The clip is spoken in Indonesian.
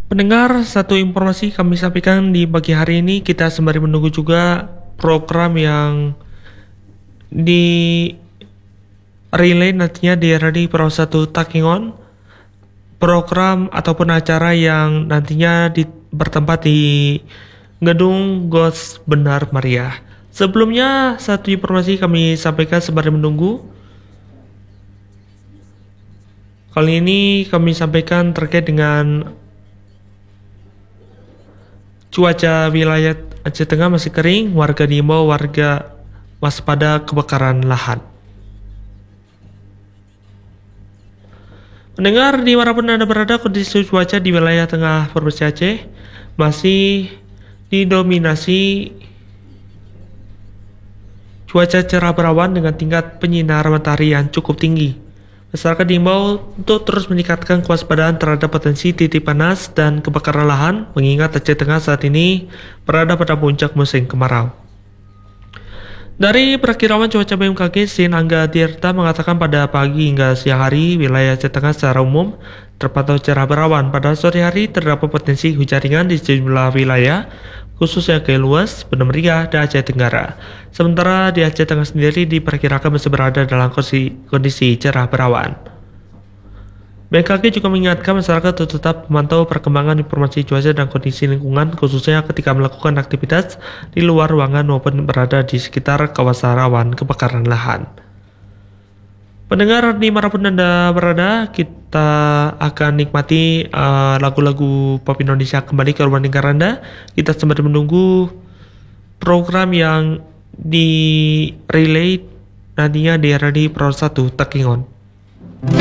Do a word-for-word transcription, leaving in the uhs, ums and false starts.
Pendengar, satu informasi kami sampaikan di pagi hari ini, kita sembari menunggu juga program yang di relay nantinya di Radio Pro satu Takingon, program ataupun acara yang nantinya di, bertempat di Gedung Gos Benar Meriah. Sebelumnya, satu informasi kami sampaikan sembari menunggu. Kali ini kami sampaikan terkait dengan cuaca wilayah Aceh Tengah masih kering, warga diimbau warga waspada kebakaran lahan. Mendengar dimanapun Anda berada, kondisi cuaca di wilayah tengah Provinsi Aceh masih didominasi cuaca cerah berawan dengan tingkat penyinaran matahari yang cukup tinggi. Masyarakat diimbau untuk terus meningkatkan kewaspadaan terhadap potensi titik panas dan kebakaran lahan, mengingat Aceh Tengah saat ini berada pada puncak musim kemarau. Dari perakiraan cuaca B M K G, Sin Angga Tirta mengatakan pada pagi hingga siang hari, wilayah Aceh Tengah secara umum terpantau cerah berawan. Pada sore hari terdapat potensi hujan ringan di sejumlah wilayah, khususnya ke luas, Benar Meriah, dan Aceh Tenggara. Sementara di Aceh Tengah sendiri diperkirakan masih berada dalam kondisi, kondisi cerah berawan. B M K G juga mengingatkan masyarakat untuk tetap memantau perkembangan informasi cuaca dan kondisi lingkungan, khususnya ketika melakukan aktivitas di luar ruangan maupun berada di sekitar kawasan rawan kebakaran lahan. Pendengar dimanapun Anda berada, kita akan nikmati uh, lagu-lagu pop Indonesia kembali ke ruang lingkar Anda. Kita sembari menunggu program yang di relay nantinya di Radio Pro satu Takingon.